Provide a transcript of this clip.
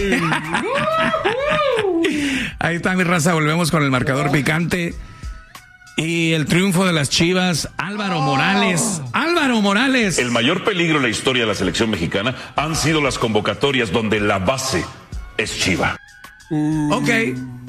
Ahí está, mi raza, volvemos con el marcador picante. Y el triunfo de las Chivas, Álvaro Morales. Álvaro Morales. El mayor peligro en la historia de la selección mexicana han sido las convocatorias donde la base es Chiva. Ok.